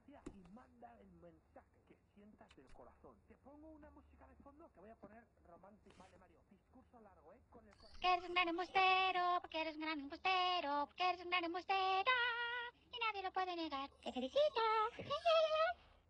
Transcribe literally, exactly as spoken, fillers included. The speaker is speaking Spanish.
fotografía y manda el mensaje que sientas del corazón. Te pongo una música de fondo que voy a poner romántica. Vale, Mario, discurso largo, ¿eh? Con el corazón. Que eres un gran embustero, porque eres un gran embustero, porque eres un gran embustero y nadie lo puede negar. ¡Te felicito!